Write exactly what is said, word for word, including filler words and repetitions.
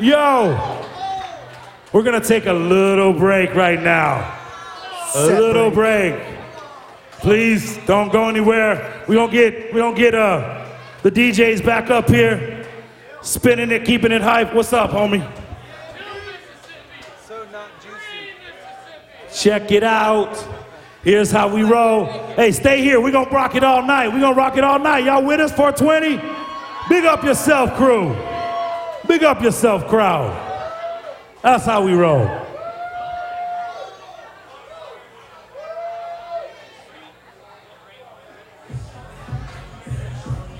Yo, we're gonna take a little break right now. A Set little break. break. Please don't go anywhere. We don't get we don't get uh the D Js back up here, spinning it, keeping it hype. What's up, homie? So not juicy. Check it out. Here's how we roll. Hey, stay here. We're gonna rock it all night. We're gonna rock it all night. Y'all with us, four twenty? Big up yourself, crew. Big up yourself, crowd. That's how we roll.